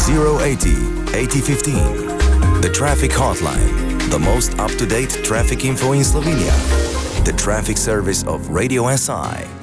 080 8015. The Traffic Hotline, the most up-to-date traffic info in Slovenia. The traffic service of Radio SI.